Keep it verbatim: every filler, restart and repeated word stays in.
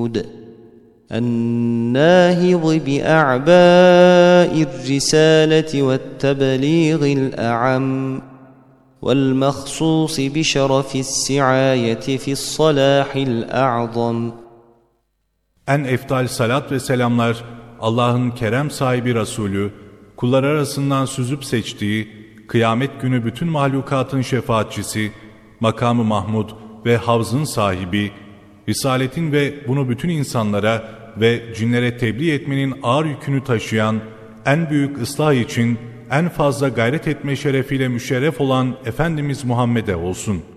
الناهض بأعباء الرسالة والتبليغ الأعم والمخصوص بشرف السعاية في الصلاح الأعظم. En eftal salat ve selamlar Allah'ın kerem sahibi Resulü, kullar arasından süzüp seçtiği, kıyamet günü bütün mahlukatın şefaatçisi, makamı Mahmud ve havzın sahibi, Risaletin ve bunu bütün insanlara ve cinlere tebliğ etmenin ağır yükünü taşıyan, en büyük ıslah için en fazla gayret etme şerefiyle müşerref olan Efendimiz Muhammed'e olsun.